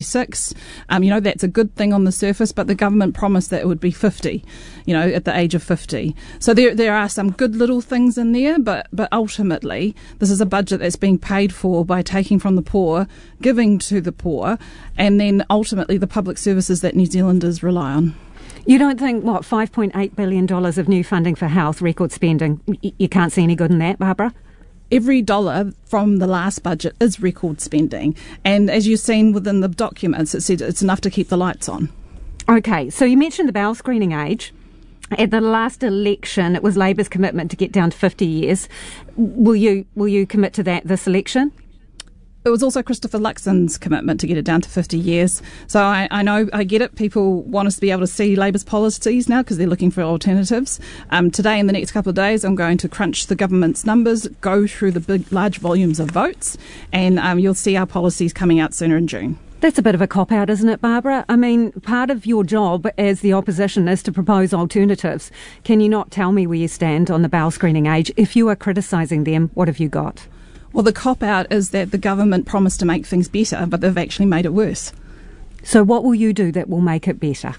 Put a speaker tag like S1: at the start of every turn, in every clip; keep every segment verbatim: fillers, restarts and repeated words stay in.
S1: fifty-six. Um, you know, that's a good thing on the surface, but the government promised that it would be fifty, you know, at the age of fifty. So there there are some good little things in there, but, but ultimately this is a budget that's being paid for by taking from the poor, giving to the poor, and then ultimately the public services that New Zealanders rely on.
S2: You don't think, what, five point eight billion dollars of new funding for health, record spending, y- you can't see any good in that, Barbara?
S1: Every dollar from the last budget is record spending. And as you've seen within the documents, it said it's enough to keep the lights on.
S2: Okay, so you mentioned the bowel screening age. At the last election, it was Labour's commitment to get down to fifty years. Will you will you commit to that this election?
S1: It was also Christopher Luxon's commitment to get it down to fifty years. So I, I know, I get it. People want us to be able to see Labour's policies now because they're looking for alternatives. Um, today, in the next couple of days, I'm going to crunch the government's numbers, go through the big, large volumes of votes, and um, you'll see our policies coming out sooner in June.
S2: That's a bit of a cop-out, isn't it, Barbara? I mean, part of your job as the opposition is to propose alternatives. Can you not tell me where you stand on the bowel screening age? If you are criticising them, what have you got?
S1: Well, the cop-out is that the government promised to make things better, but they've actually made it worse.
S2: So what will you do that will make it better?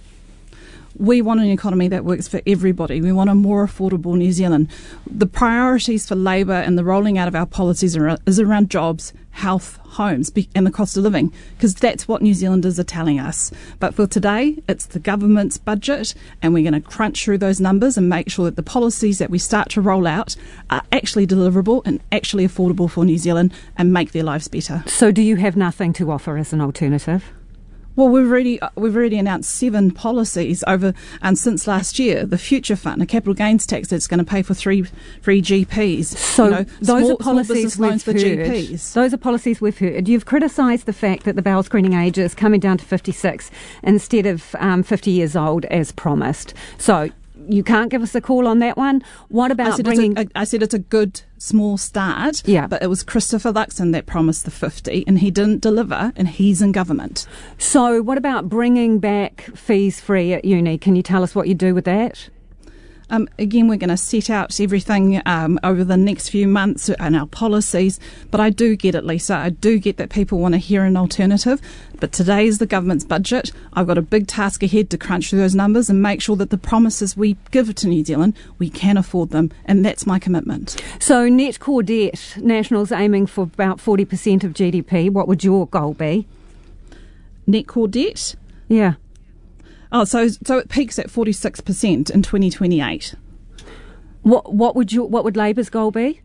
S1: We want an economy that works for everybody. We want a more affordable New Zealand. The priorities for Labour and the rolling out of our policies are, is around jobs, health, homes and the cost of living, because that's what New Zealanders are telling us. But for today, it's the government's budget, and we're going to crunch through those numbers and make sure that the policies that we start to roll out are actually deliverable and actually affordable for New Zealand and make their lives better.
S2: So do you have nothing to offer as an alternative?
S1: Well, we've already we've already announced seven policies over and since last year. The Future Fund, a capital gains tax that's going to pay for three free G Ps.
S2: So
S1: you know,
S2: those
S1: small,
S2: are policies
S1: small loans
S2: we've
S1: for
S2: heard.
S1: G Ps.
S2: Those are policies we've heard. You've criticised the fact that the bowel screening age is coming down to fifty-six instead of um, fifty years old as promised. So you can't give us a call on that one. What about
S1: I said
S2: bringing...
S1: It's a, I said it's a good small start,
S2: yeah.
S1: But it was Christopher Luxon that promised the fifty, and he didn't deliver, and he's in government.
S2: So what about bringing back fees free at uni? Can you tell us what you do with that?
S1: Um, again, we're going to set out everything um, over the next few months and our policies. But I do get it, Lisa. I do get that people want to hear an alternative. But today is the government's budget. I've got a big task ahead to crunch through those numbers and make sure that the promises we give to New Zealand, we can afford them. And that's my commitment.
S2: So net core debt, National's aiming for about forty percent of G D P. What would your goal be?
S1: Net core debt?
S2: Yeah.
S1: Oh, so so it peaks at forty-six percent in twenty twenty-eight.
S2: What what would you what would Labour's goal be?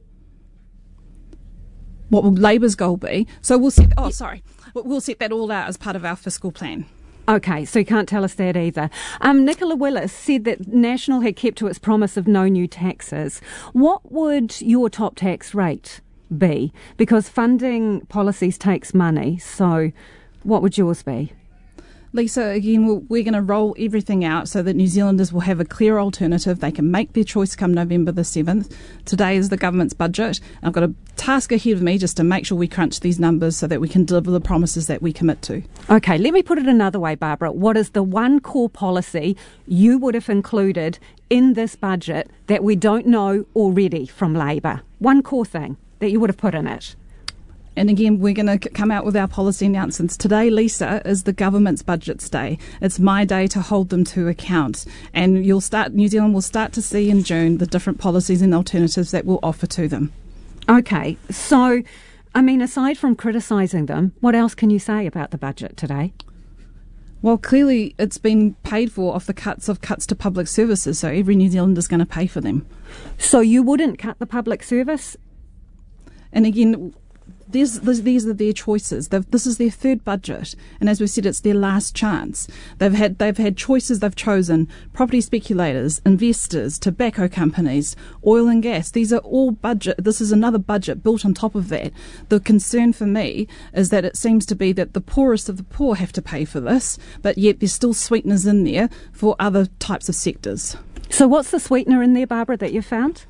S1: What will Labour's goal be? So we'll set. Oh, sorry, we'll set that all out as part of our fiscal plan.
S2: Okay, so you can't tell us that either. Um, Nicola Willis said that National had kept to its promise of no new taxes. What would your top tax rate be? Because funding policies takes money, so what would yours be?
S1: Lisa, again, we're, we're going to roll everything out so that New Zealanders will have a clear alternative. They can make their choice come November the seventh. Today is the government's budget. I've got a task ahead of me just to make sure we crunch these numbers so that we can deliver the promises that we commit to.
S2: Okay, let me put it another way, Barbara. What is the one core policy you would have included in this budget that we don't know already from Labour? One core thing that you would have put in it.
S1: And again, we're going to come out with our policy announcements. Today, Lisa, is the government's budget's day. It's my day to hold them to account. And you'll start, New Zealand will start to see in June the different policies and alternatives that we'll offer to them.
S2: Okay, so, I mean, aside from criticising them, what else can you say about the budget today?
S1: Well, clearly it's been paid for off the cuts of cuts to public services, so every New Zealander is going to pay for them.
S2: So you wouldn't cut the public service?
S1: And again, These, these are their choices. They've, this is their third budget, and as we said, it's their last chance. They've had they've had choices. They've chosen property speculators, investors, tobacco companies, oil and gas. These are all budget. This is another budget built on top of that. The concern for me is that it seems to be that the poorest of the poor have to pay for this, but yet there's still sweeteners in there for other types of sectors.
S2: So what's the sweetener in there, Barbara, that you found?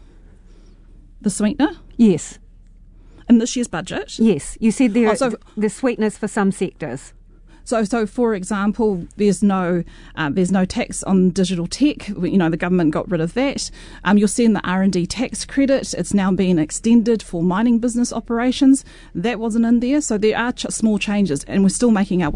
S1: The sweetener?
S2: Yes.
S1: In this year's budget?
S2: Yes, you said there
S1: oh, so,
S2: are the sweetness for some sectors.
S1: So, so for example, there's no uh, there's no tax on digital tech. You know, the government got rid of that. Um, you'll see in the R and D tax credit, it's now being extended for mining business operations. That wasn't in there. So there are ch- small changes, and we're still making our